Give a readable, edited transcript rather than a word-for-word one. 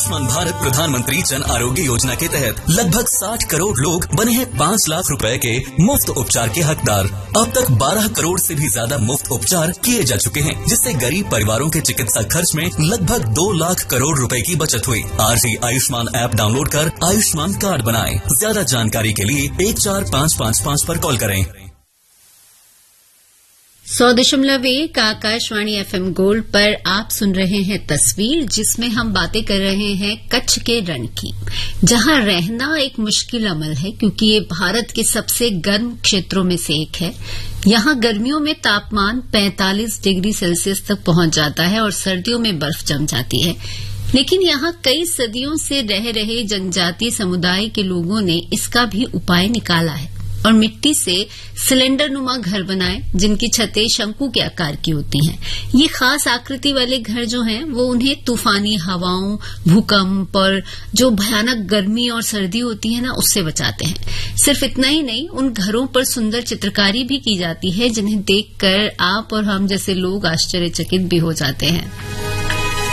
आयुष्मान भारत प्रधानमंत्री जन आरोग्य योजना के तहत लगभग 60 करोड़ लोग बने हैं 5 लाख रुपए के मुफ्त उपचार के हकदार। अब तक 12 करोड़ से भी ज्यादा मुफ्त उपचार किए जा चुके हैं, जिससे गरीब परिवारों के चिकित्सा खर्च में लगभग 2 लाख करोड़ रुपए की बचत हुई। आज ही आयुष्मान ऐप डाउनलोड कर आयुष्मान कार्ड बनाएं। ज्यादा जानकारी के लिए 14555 पर कॉल करें। 100.1 आकाशवाणी FM गोल्ड पर आप सुन रहे हैं तस्वीर, जिसमें हम बातें कर रहे हैं कच्छ के रण की, जहां रहना एक मुश्किल अमल है क्योंकि ये भारत के सबसे गर्म क्षेत्रों में से एक है। यहां गर्मियों में तापमान 45 डिग्री सेल्सियस तक पहुंच जाता है और सर्दियों में बर्फ जम जाती है। लेकिन यहां कई सदियों से रह रहे जनजातीय समुदाय के लोगों ने इसका भी उपाय निकाला है और मिट्टी से सिलेंडर नुमा घर बनाए, जिनकी छतें शंकु के आकार की होती हैं। ये खास आकृति वाले घर जो हैं वो उन्हें तूफानी हवाओं, भूकंप और जो भयानक गर्मी और सर्दी होती है ना, उससे बचाते हैं। सिर्फ इतना ही नहीं, उन घरों पर सुंदर चित्रकारी भी की जाती है, जिन्हें देखकर आप और हम जैसे लोग आश्चर्यचकित भी हो जाते हैं।